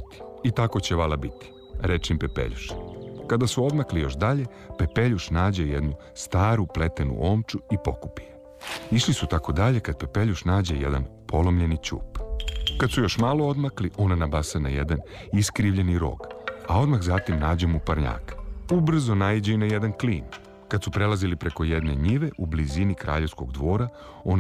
odmaknuti. I tako će vala biti, reče im Pepeljuš. Kada su odmakli još dalje, Pepeljuš nađe jednu staru pletenu omču i pokupi je. Išli su tako dalje kad Pepeljuš nađe jedan polomljeni ćup. Kad su još malo odmakli, ona nabasa na jedan iskrivljeni rog, a odmah zatim nađe mu parnjaka. Ubrzo naiđe i na jedan klin. Kad su prelazili preko jedne njive u blizini kraljevskog dvora, ona